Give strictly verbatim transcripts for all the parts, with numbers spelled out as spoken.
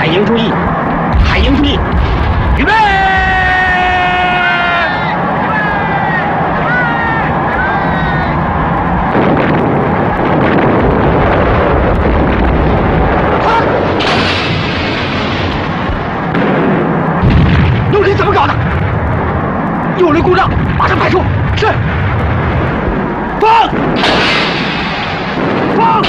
海鹰注意，海鹰注意，预备！动力怎么搞的？有人故障，马上派出。是。放！放！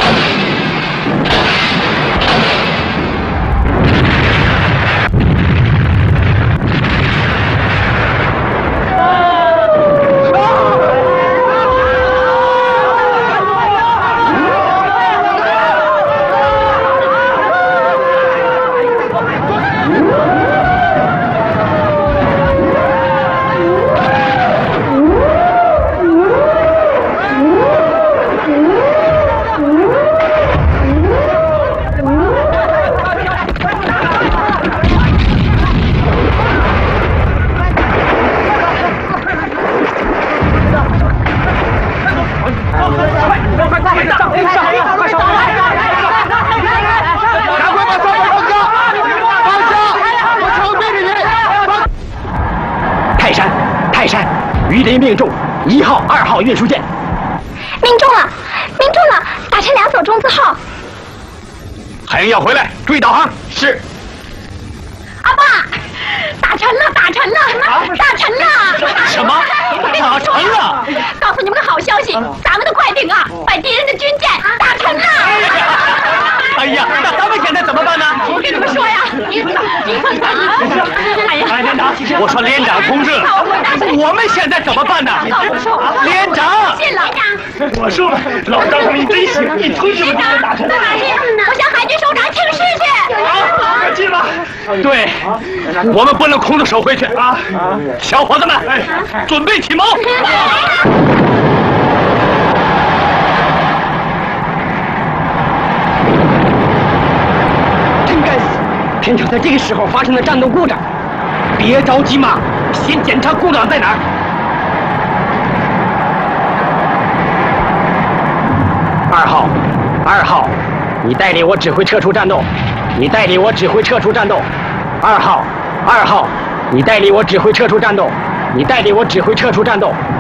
鱼雷命中一号、二号运输舰， 命中了，命中了，打沉两艘中字号。 海鹰要回来，注意导航。是。 阿爸，打沉了，打沉了，啊、打沉了！ 什么？打沉了？ 告诉你们个好消息，咱们的快艇啊，把敌人的军舰打沉了。 哎呀，那咱们现在怎么办呢？ 我跟你们说呀，你早你快快！哎呀， 连长，我说连长同志，我们现在怎么办呢？连长， 信了，连长。 我说老张他们真行，一冲就把他打沉了。 我向海军首长请示去。 啊，可进了。对，我们不能空着手回去啊！小伙子们，准备起锚。偏巧在这个时候发生了战斗故障，别着急嘛，先检查故障在哪儿。二号，二号，你带领我指挥撤出战斗，你带领我指挥撤出战斗。二号，二号，你带领我指挥撤出战斗，你带领我指挥撤出战斗。